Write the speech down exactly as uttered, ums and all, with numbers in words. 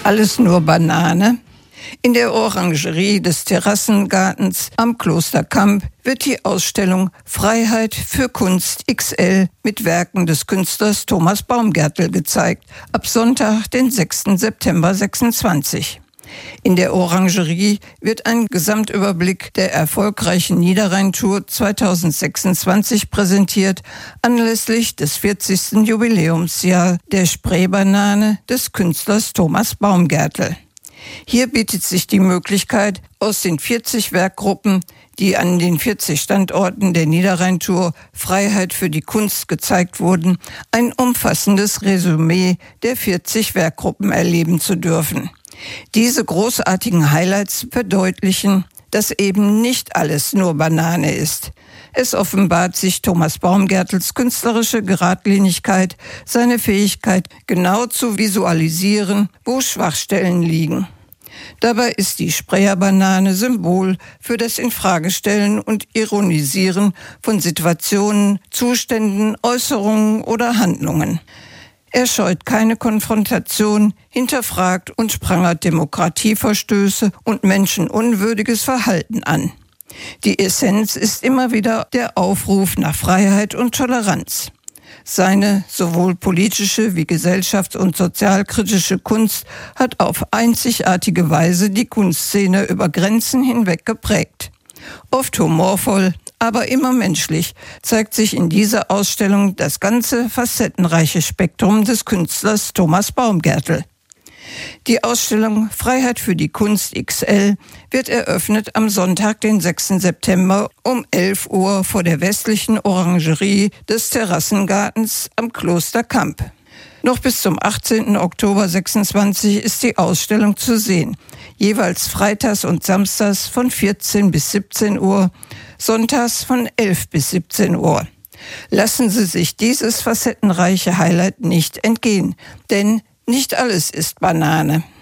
alles nur Banane? In der Orangerie des Terrassengartens am Klosterkamp wird die Ausstellung Freiheit für Kunst X L mit Werken des Künstlers Thomas Baumgärtel gezeigt, ab Sonntag, den sechsten September sechsundzwanzig. In der Orangerie wird ein Gesamtüberblick der erfolgreichen Niederrhein-Tour zweitausendsechsundzwanzig präsentiert, anlässlich des vierzigsten Jubiläumsjahr der Spreebanane des Künstlers Thomas Baumgärtel. Hier bietet sich die Möglichkeit, aus den vierzig Werkgruppen, die an den vierzig Standorten der Niederrhein-Tour Freiheit für die Kunst gezeigt wurden, ein umfassendes Resümee der vierzig Werkgruppen erleben zu dürfen. Diese großartigen Highlights verdeutlichen, dass eben nicht alles nur Banane ist. Es offenbart sich Thomas Baumgärtels künstlerische Geradlinigkeit, seine Fähigkeit, genau zu visualisieren, wo Schwachstellen liegen. Dabei ist die Spreebanane Symbol für das Infragestellen und Ironisieren von Situationen, Zuständen, Äußerungen oder Handlungen. Er scheut keine Konfrontation, hinterfragt und prangert Demokratieverstöße und menschenunwürdiges Verhalten an. Die Essenz ist immer wieder der Aufruf nach Freiheit und Toleranz. Seine sowohl politische wie gesellschafts- und sozialkritische Kunst hat auf einzigartige Weise die Kunstszene über Grenzen hinweg geprägt. Oft humorvoll, aber immer menschlich zeigt sich in dieser Ausstellung das ganze facettenreiche Spektrum des Künstlers Thomas Baumgärtel. Die Ausstellung Freiheit für die Kunst X L wird eröffnet am Sonntag, den sechsten September um elf Uhr vor der westlichen Orangerie des Terrassengartens am Klosterkamp. Noch bis zum achtzehnten Oktober sechsundzwanzig ist die Ausstellung zu sehen, jeweils freitags und samstags von vierzehn bis siebzehn Uhr, sonntags von elf bis siebzehn Uhr. Lassen Sie sich dieses facettenreiche Highlight nicht entgehen, denn nicht alles ist Banane.